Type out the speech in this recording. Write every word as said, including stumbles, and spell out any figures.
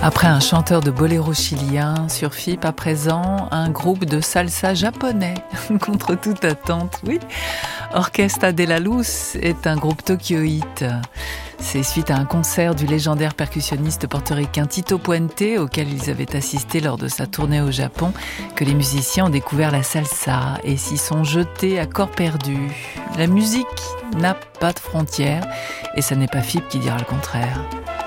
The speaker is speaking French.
Après un chanteur de boléro chilien, sur F I P à présent, un groupe de salsa japonais, contre toute attente, oui. Orquesta de la Luz est un groupe tokyoïte. C'est suite à un concert du légendaire percussionniste portoricain Tito Puente, auquel ils avaient assisté lors de sa tournée au Japon, que les musiciens ont découvert la salsa et s'y sont jetés à corps perdu. La musique n'a pas de frontières, et ce n'est pas F I P qui dira le contraire.